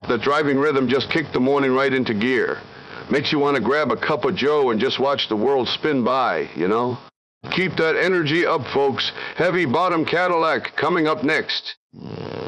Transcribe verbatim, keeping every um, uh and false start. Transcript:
The driving rhythm just kicked the morning right into gear. Makes you want to grab a cup of joe and just watch the world spin by, you know? Keep that energy up, folks. Heavy Bottom Cadillac coming up next.